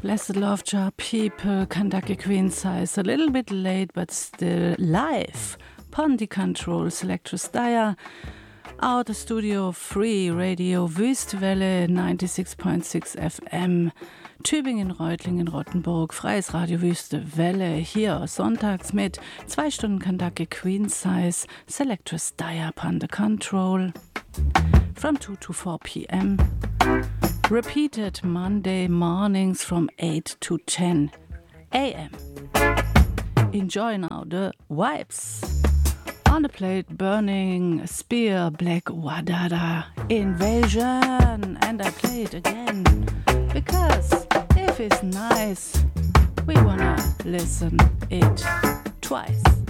Blessed love jar people, Kentucky Queen size, a little bit late but still live. Pondy Control, Selectress Dyer, out the Studio Free Radio, Wüstewelle 96.6 FM, Tübingen, Reutlingen, Rottenburg, Freies Radio Wüstewelle, hier sonntags mit 2 Stunden Kentucky Queen size, Selectress Dyer, Pondy Control, from 2 to 4 p.m. Repeated Monday mornings from 8 to 10 a.m. Enjoy now the vibes. On the plate, Burning Spear, Black Wadada, Invasion. And I play it again, because if it's nice, we wanna listen it twice.